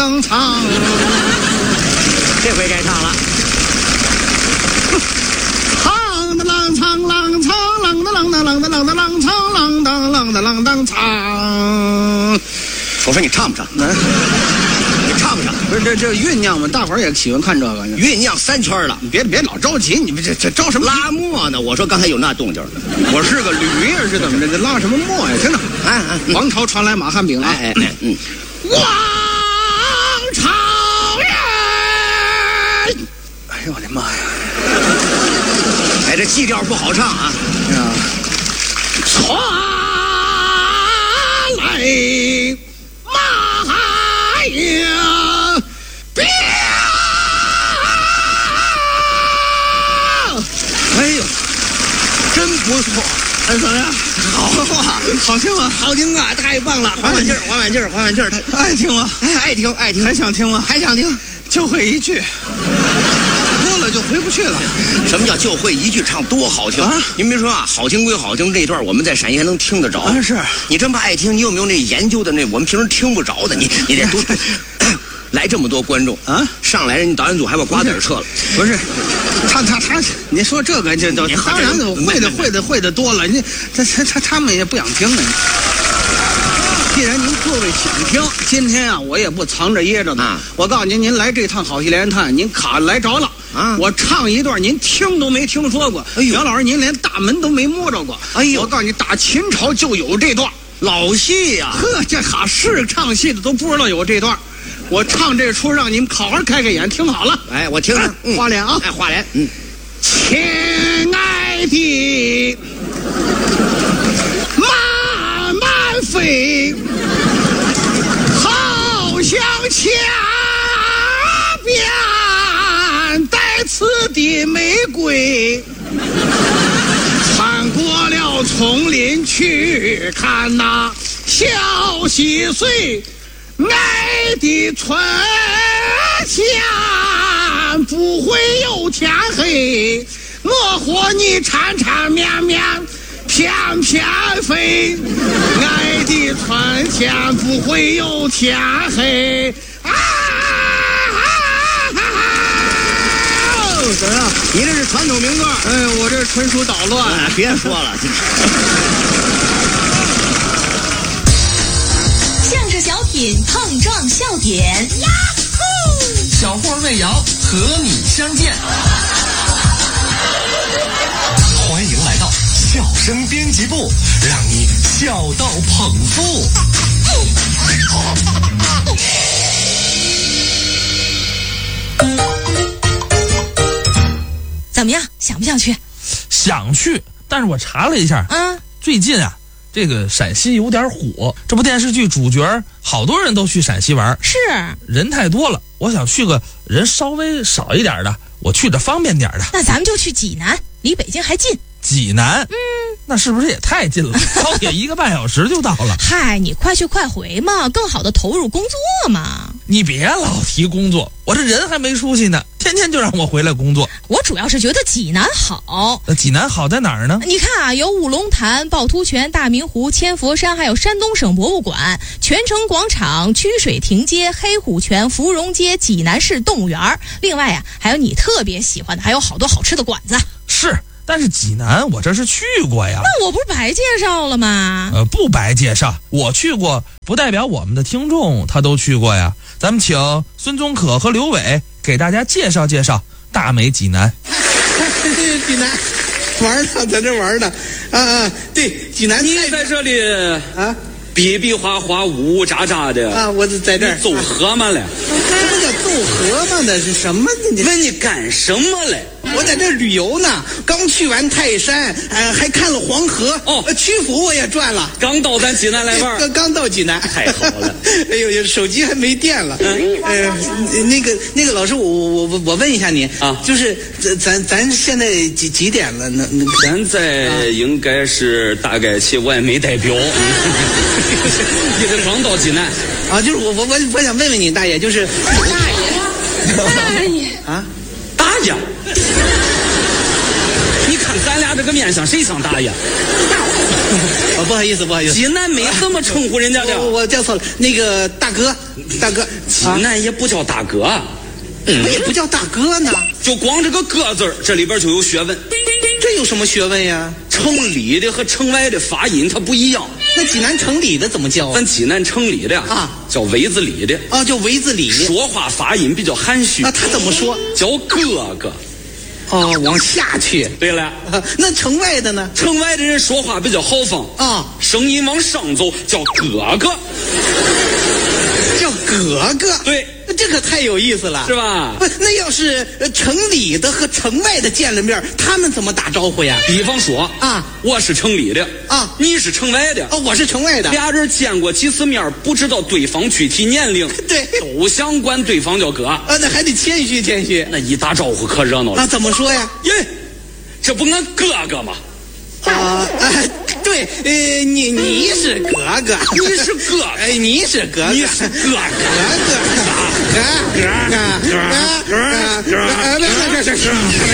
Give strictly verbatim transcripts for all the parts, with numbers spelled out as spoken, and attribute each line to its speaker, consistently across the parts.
Speaker 1: 当唱，
Speaker 2: 这回该唱了。
Speaker 1: 唱的啷唱啷唱啷的啷的啷的啷的啷唱啷当啷的啷当唱。
Speaker 2: 我说你唱不唱？嗯，你唱不唱？
Speaker 1: 不是这这酝酿嘛，大伙儿也喜欢看这个。
Speaker 2: 酝酿三圈了，
Speaker 1: 你别别老着急，你们这这着什么
Speaker 2: 拉磨呢？我说刚才有那动静。
Speaker 1: 我是个驴呀，是怎么着？这拉什么磨呀？听着，
Speaker 2: 哎哎，嗯、
Speaker 1: 王朝传来马汉饼了。
Speaker 2: 哎哎哎，嗯，
Speaker 1: 王朝人，哎呦我的妈呀！
Speaker 2: 哎，这记调不好唱啊！
Speaker 1: 呀，传来马呀饼。
Speaker 2: 哎呦，真不错。
Speaker 1: 哎，怎么样？
Speaker 2: 好啊，
Speaker 1: 好听吗？
Speaker 2: 好听啊，太棒了！缓缓劲儿，缓缓劲儿，缓缓劲儿。他
Speaker 1: 爱听吗？
Speaker 2: 哎，爱听，爱听，
Speaker 1: 还想听吗？
Speaker 2: 还想听，
Speaker 1: 就会一句，多了就回不去了。
Speaker 2: 什么叫就会一句唱多好听
Speaker 1: 啊？
Speaker 2: 您别说啊，好听归好听，这段我们在陕西还能听得着。
Speaker 1: 啊，是
Speaker 2: 你真不爱听，你有没有那研究的那我们平时听不着的？你你得多。来这么多观众
Speaker 1: 啊！
Speaker 2: 上来人导演组还把瓜子撤了。
Speaker 1: 不是，他他他，你说这个这都当然会的会的会的多了，你他他他他们也不想听呢。既然您各位想听，今天啊，我也不藏着掖着的。啊、我告诉您，您来这趟好戏连探，您卡来着了啊！我唱一段，您听都没听说过。哎呦，杨老师，您连大门都没摸着过。哎呦，我告诉你，打秦朝就有这段
Speaker 2: 老戏呀、啊。
Speaker 1: 呵，这哈是唱戏的都不知道有这段。我唱这出，让你们好好开开眼，听好了。
Speaker 2: 哎，我听听、
Speaker 1: 嗯、花脸啊！
Speaker 2: 哎，花脸，嗯，
Speaker 1: 亲爱的，慢慢飞，好像前边带刺的玫瑰，穿过了丛林去看那小溪水。爱的春天不会有天黑，我和你缠缠绵绵翩翩飞。爱的春天不会有天黑。啊啊啊啊！怎么样？
Speaker 2: 你这是传统民歌？
Speaker 1: 哎，我这纯属捣乱。
Speaker 2: 哎，别说了。
Speaker 3: 小品碰撞笑点，呀呼！
Speaker 4: 小霍魏瑶和你相见，欢迎来到笑声编辑部，让你笑到捧腹。
Speaker 3: 怎么样？想不想去？
Speaker 5: 想去，但是我查了一下，
Speaker 3: 嗯，
Speaker 5: 最近啊。这个陕西有点火，这部电视剧主角好多人都去陕西玩，
Speaker 3: 是
Speaker 5: 人太多了，我想去个人稍微少一点的，我去着方便点的。
Speaker 3: 那咱们就去济南，离北京还近。
Speaker 5: 济南，
Speaker 3: 嗯，
Speaker 5: 那是不是也太近了？高铁一个半小时就到了。
Speaker 3: 嗨，你快去快回嘛，更好的投入工作嘛。
Speaker 5: 你别老提工作，我这人还没出息呢，天天就让我回来工作。
Speaker 3: 我主要是觉得济南好。
Speaker 5: 那济南好在哪儿呢？
Speaker 3: 你看啊，有五龙潭、趵突泉、大明湖、千佛山，还有山东省博物馆、泉城广场、曲水亭街、黑虎泉、芙蓉街、济南市动物园。另外啊，还有你特别喜欢的，还有好多好吃的馆子。
Speaker 5: 是。但是济南我这是去过呀，
Speaker 3: 那我不是白介绍了吗？
Speaker 5: 呃，不白介绍，我去过，不代表我们的听众他都去过呀。咱们请孙宗可和刘伟给大家介绍介绍大美济南。
Speaker 1: 济南玩呢，在这玩呢，啊啊，对，济南。
Speaker 6: 你在这里啊，比比划划，呜呜喳喳的
Speaker 1: 啊，我在这儿
Speaker 6: 奏河嘛嘞。
Speaker 1: 什么叫奏河嘛？那是什么呢？
Speaker 6: 问你干什么嘞？
Speaker 1: 我在这旅游呢，刚去完泰山，呃，还看了黄河。
Speaker 6: 哦，
Speaker 1: 曲阜我也转了。
Speaker 6: 刚到咱济南来玩，
Speaker 1: 刚刚到济南，
Speaker 6: 太好了。
Speaker 1: 哎呦，手机还没电了。嗯，呃，那个那个老师，我我我我问一下你
Speaker 6: 啊，
Speaker 1: 就是咱咱咱现在几几点了呢？
Speaker 6: 现在应该是大概其我也没带表。你这刚到济南
Speaker 1: 啊？就是我我我我想问问你大爷，就是
Speaker 3: 大爷，大爷
Speaker 1: 啊，
Speaker 6: 大爷。你看咱俩这个面相，谁像大爷？
Speaker 1: 哦，不好意思，不好意思，
Speaker 6: 济南没这么称呼人家的。
Speaker 1: 我我叫错了，那个大哥，大哥，
Speaker 6: 济南也不叫大哥，
Speaker 1: 嗯，也不叫大哥呢，
Speaker 6: 就光这个个字儿，这里边就有学问。
Speaker 1: 这有什么学问呀？
Speaker 6: 城里的和城外的发音它不一样。
Speaker 1: 那济南城里的怎么叫啊？
Speaker 6: 咱济南城里的
Speaker 1: 啊，
Speaker 6: 叫围子里的
Speaker 1: 啊，叫围子里，
Speaker 6: 说话发音比较含蓄。
Speaker 1: 啊，他怎么说？
Speaker 6: 叫哥哥。
Speaker 1: 哦，往下去。
Speaker 6: 对了，
Speaker 1: 啊，那城外的呢？
Speaker 6: 城外的人说话比较豪放
Speaker 1: 啊，
Speaker 6: 声音往上走，叫哥哥，
Speaker 1: 叫哥哥。
Speaker 6: 对，
Speaker 1: 这可太有意思了，
Speaker 6: 是吧？
Speaker 1: 不，那要是呃城里的和城外的见了面，他们怎么打招呼呀？
Speaker 6: 比方说
Speaker 1: 啊，
Speaker 6: 我是城里的
Speaker 1: 啊，
Speaker 6: 你是城外的
Speaker 1: 哦，我是城外的。
Speaker 6: 俩人见过几次面，不知道对方具体年龄，
Speaker 1: 对，
Speaker 6: 都想管对方叫哥。
Speaker 1: 啊，那还得谦虚谦虚。
Speaker 6: 那一打招呼可热闹了。
Speaker 1: 啊，怎么说呀？
Speaker 6: 耶，这不俺哥哥吗？
Speaker 1: 啊啊，对，呃，你你是哥哥，
Speaker 6: 你是哥哥，
Speaker 1: 哎，你是哥哥，
Speaker 6: 你是哥哥，
Speaker 1: 哥哥，哥哥，哥哥，哥哥，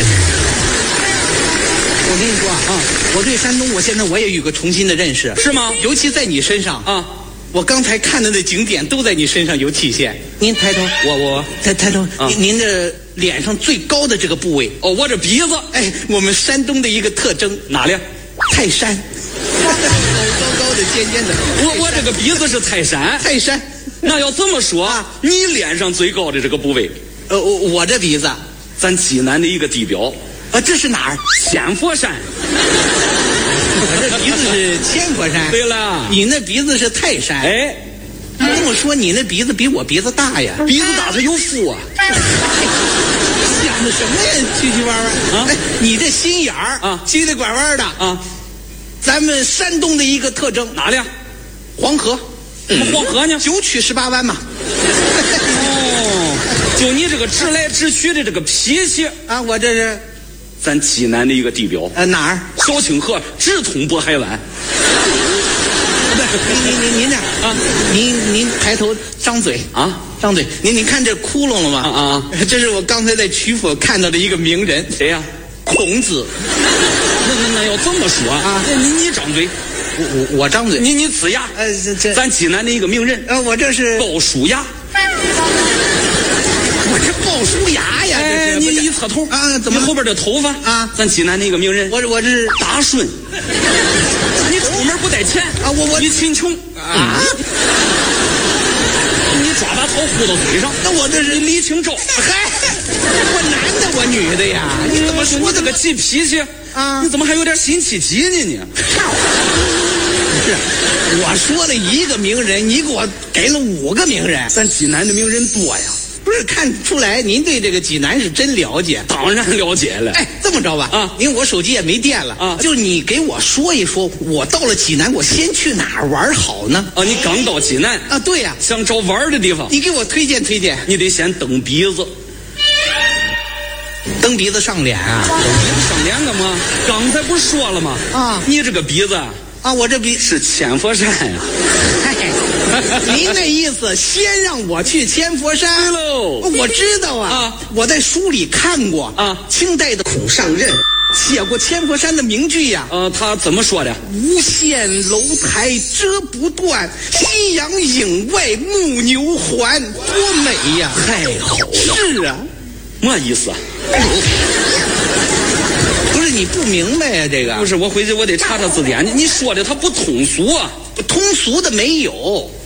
Speaker 1: 我跟你说啊，我对山东，我现在我也有个重新的认识，
Speaker 6: 是吗？
Speaker 1: 尤其在你身上
Speaker 6: 啊，
Speaker 1: 我刚才看到的景点都在你身上有体现。您抬头，
Speaker 6: 我我
Speaker 1: 抬抬头，
Speaker 6: 啊、
Speaker 1: 您您这脸上最高的这个部位，
Speaker 6: 哦，我这鼻子，
Speaker 1: 哎，我们山东的一个特征，
Speaker 6: 哪里？
Speaker 1: 泰山，高高的尖尖的。
Speaker 6: 我我这个鼻子是泰山，
Speaker 1: 泰山。
Speaker 6: 那要这么说，啊、你脸上最高的这个部位，
Speaker 1: 呃，我我这鼻子，
Speaker 6: 咱济南的一个地标，
Speaker 1: 啊，这是哪儿？
Speaker 6: 千佛山。
Speaker 1: 我这鼻子是千佛山。
Speaker 6: 对了，
Speaker 1: 你那鼻子是泰山。
Speaker 6: 哎，
Speaker 1: 这么说你那鼻子比我鼻子大呀？
Speaker 6: 鼻子大它有福啊。
Speaker 1: 想的什么呀？曲曲弯弯啊！哎，你这心眼儿
Speaker 6: 啊，
Speaker 1: 叽里拐弯的
Speaker 6: 啊。
Speaker 1: 咱们山东的一个特征，
Speaker 6: 哪里？
Speaker 1: 黄河。
Speaker 6: 怎么黄河呢？
Speaker 1: 九曲十八弯嘛。
Speaker 6: 哦，就你这个直来直去的这个脾气
Speaker 1: 啊，我这是
Speaker 6: 咱济南的一个地标。
Speaker 1: 呃，哪儿？
Speaker 6: 小清河直通渤海湾。
Speaker 1: 您您您您这啊，您您抬头张嘴
Speaker 6: 啊，
Speaker 1: 张嘴。您您看这窟窿了吗？
Speaker 6: 啊啊！
Speaker 1: 这是我刚才在曲阜看到的一个名人。
Speaker 6: 谁呀？
Speaker 1: 孔子。
Speaker 6: 那那那要这么说啊，你你张嘴，
Speaker 1: 我我我张嘴，
Speaker 6: 你你呲牙。
Speaker 1: 呃，这这，
Speaker 6: 咱济南的一个名人。
Speaker 1: 呃，我这是
Speaker 6: 鲍叔牙。
Speaker 1: 我这鲍叔牙呀，
Speaker 6: 哎，
Speaker 1: 这是
Speaker 6: 你一侧头
Speaker 1: 啊，怎么
Speaker 6: 你后边的头发
Speaker 1: 啊？
Speaker 6: 咱济南的一个名人。
Speaker 1: 我我这是
Speaker 6: 大顺。你出门不带钱
Speaker 1: 啊？我我
Speaker 6: 你贫穷
Speaker 1: 啊？
Speaker 6: 你抓把头糊到嘴上，
Speaker 1: 那我这是
Speaker 6: 李清照。
Speaker 1: 嗨，我男的我女的呀？你怎么说
Speaker 6: 这个急脾气
Speaker 1: 啊？
Speaker 6: 你怎么还有点辛弃疾呢？你
Speaker 1: 不是，我说了一个名人，你给我给了五个名人。
Speaker 6: 咱济南的名人多呀。
Speaker 1: 不是看出来您对这个济南是真了解。
Speaker 6: 当然了解了。
Speaker 1: 哎，这么着吧啊，因为我手机也没电了
Speaker 6: 啊，
Speaker 1: 就你给我说一说，我到了济南，我先去哪儿玩好呢？
Speaker 6: 啊，你刚到济南
Speaker 1: 啊？对呀、啊，
Speaker 6: 想找玩的地方，
Speaker 1: 你给我推荐推荐。
Speaker 6: 你得先蹬鼻子。
Speaker 1: 蹬鼻子上脸啊？
Speaker 6: 蹬鼻子上脸干嘛？刚才不是说了吗？
Speaker 1: 啊，
Speaker 6: 你这个鼻子
Speaker 1: 啊，我这鼻
Speaker 6: 是千佛山呀、
Speaker 1: 啊。您那意思，先让我去千佛山？
Speaker 6: 对喽，
Speaker 1: 我知道啊，
Speaker 6: 啊
Speaker 1: 我在书里看过
Speaker 6: 啊，
Speaker 1: 清代的孔尚任写过千佛山的名句呀、
Speaker 6: 啊。呃，他怎么说的？
Speaker 1: 无限楼台遮不断，夕阳影外牧牛还，多美呀！
Speaker 6: 太好了。
Speaker 1: 是啊，
Speaker 6: 嘛意思啊？
Speaker 1: 不是你不明白呀、啊？这个
Speaker 6: 不是，我回去我得查查字典。你说的他不通俗啊？
Speaker 1: 通俗的没有。